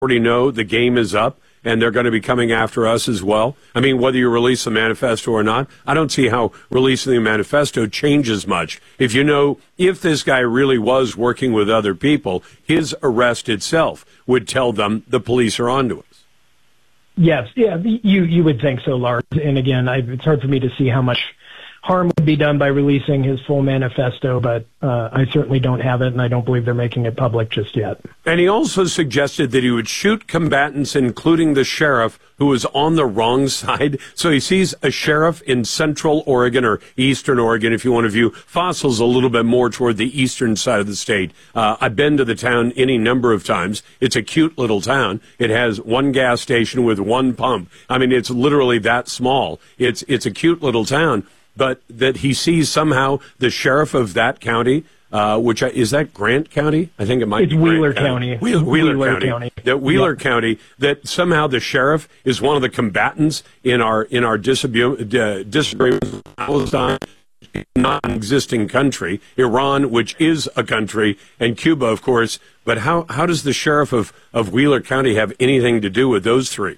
already know the game is up and they're going to be coming after us as well? I mean, whether you release the manifesto or not, I don't see how releasing the manifesto changes much. If you know, if this guy really was working with other people, his arrest itself would tell them the police are onto us. Yes, yeah, you would think so, Lars. And again, it's hard for me to see how much harm would be done by releasing his full manifesto, but I certainly don't have it, and I don't believe they're making it public just yet. And he also suggested that he would shoot combatants, including the sheriff, who was on the wrong side. So he sees a sheriff in Central Oregon or Eastern Oregon, if you want to view Fossil's a little bit more toward the eastern side of the state. I've been to the town any number of times. It's a cute little town. It has one gas station with one pump. I mean, it's literally that small. It's a cute little town. But that he sees somehow the sheriff of that county, which is that Grant County? I think it might be Wheeler County. Wheeler County. That Wheeler County, that somehow the sheriff is one of the combatants in our disagreement with Palestine, not an existing country, Iran, which is a country, and Cuba, of course. But how does the sheriff of Wheeler County have anything to do with those three?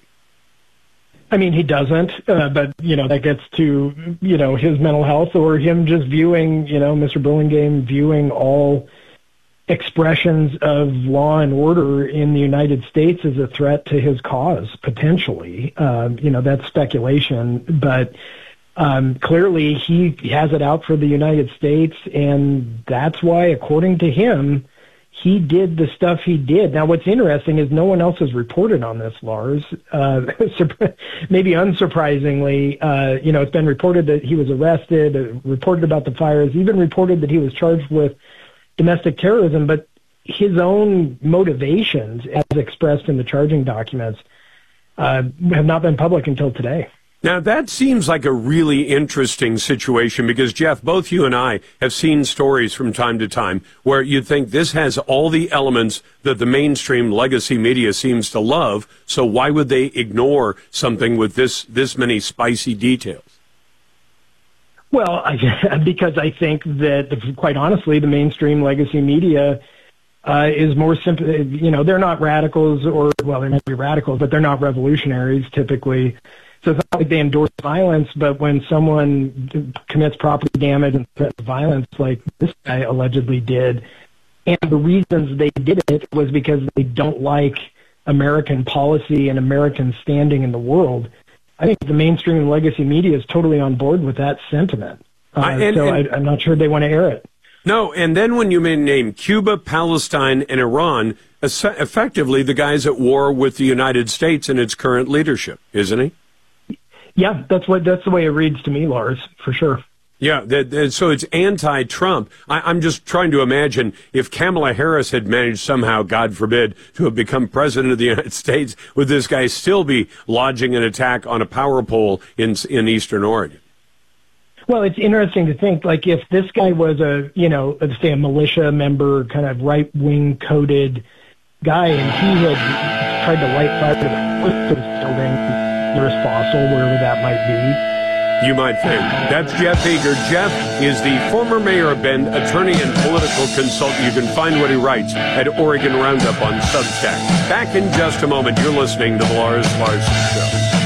I mean, he doesn't, but, that gets to, his mental health or him just viewing, Mr. Burlingame viewing all expressions of law and order in the United States as a threat to his cause, potentially. That's speculation, but clearly he has it out for the United States, and that's why, according to him, he did the stuff he did. Now, what's interesting is no one else has reported on this, Lars. Maybe unsurprisingly, it's been reported that he was arrested, reported about the fires, even reported that he was charged with domestic terrorism, but his own motivations, as expressed in the charging documents, have not been public until today. Now, that seems like a really interesting situation because, Jeff, both you and I have seen stories from time to time where you'd think this has all the elements that the mainstream legacy media seems to love, so why would they ignore something with this many spicy details? Well, because I think that, quite honestly, the mainstream legacy media is more simple. They're not radicals they might be radicals, but they're not revolutionaries typically. So it's not like they endorse violence, but when someone commits property damage and threatens violence like this guy allegedly did, and the reasons they did it was because they don't like American policy and American standing in the world, I think the mainstream legacy media is totally on board with that sentiment. I'm not sure they want to air it. No, and then when you name Cuba, Palestine, and Iran, effectively the guy's at war with the United States and its current leadership, isn't he? Yeah, that's the way it reads to me, Lars, for sure. Yeah, so it's anti-Trump. I'm just trying to imagine if Kamala Harris had managed somehow, God forbid, to have become president of the United States, would this guy still be lodging an attack on a power pole in Eastern Oregon? Well, it's interesting to think, like, if this guy was let's say a militia member, kind of right-wing coded guy, and he had tried to light fire to the building, Fossil, wherever that might be. You might think. That's Jeff Eager. Jeff is the former mayor of Bend, attorney and political consultant. You can find what he writes at Oregon Roundup on Substack. Back in just a moment. You're listening to The Lars Larson Show.